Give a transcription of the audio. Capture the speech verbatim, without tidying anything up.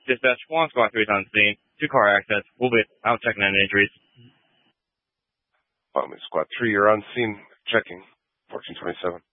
Dispatch, one squad three is on scene. Two car accidents. We'll be out checking any injuries. Um, Squad three, you're on scene. Checking. fourteen twenty-seven.